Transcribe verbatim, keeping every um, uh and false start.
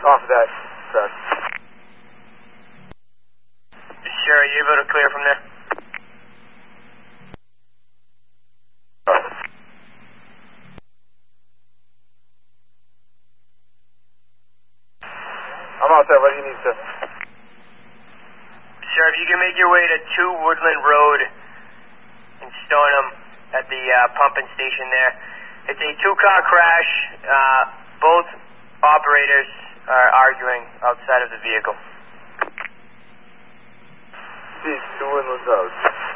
off of that truck. Sure, are you able to clear from there? I'm out there. What do you need, sir? Sir, if you can make your way to two Woodland Road in Stoneham at the uh, pumping station there. It's a two-car crash. Uh, both operators are arguing outside of the vehicle. See, two Woodland Road.